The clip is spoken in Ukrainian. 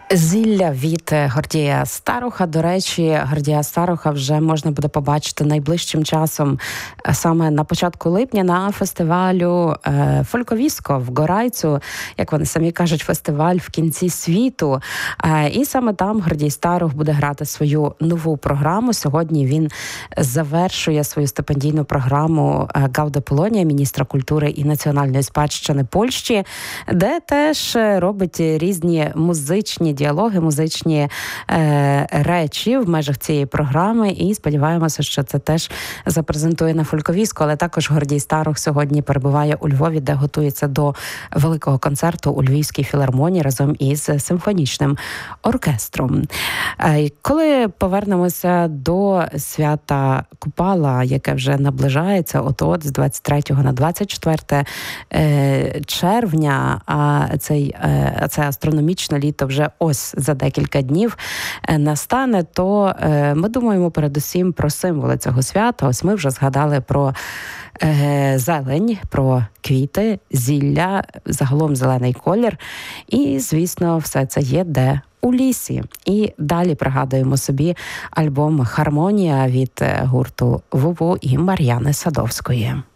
Зілля від Гордія Старуха. До речі, Гордія Старуха вже можна буде побачити найближчим часом, саме на початку липня, на фестивалю Фольковіско в Горайцю, як вони самі кажуть, фестиваль в кінці світу. І саме там Гордій Старух буде грати свою нову програму. Сьогодні він завершує свою стипендійну програму Гауде Полонія, міністра культури і національної спадщини Польщі, де теж робить різні музичні діалоги, музичні речі в межах цієї програми, і сподіваємося, що це теж запрезентує на Фольковіску. Але також Гордій Старух сьогодні перебуває у Львові, де готується до великого концерту у Львівській філармонії разом із симфонічним оркестром. Коли повернемося до свята Купала, яке вже наближається, от з 23 на 24 червня, це астрономічне літо вже ось за декілька днів настане, то ми думаємо передусім про символи цього свята. Ось ми вже згадали про зелень, про квіти, зілля, загалом зелений колір. І, звісно, все це є де? У лісі. І далі пригадуємо собі альбом «Хармонія» від гурту ВУ і Мар'яни Садовської.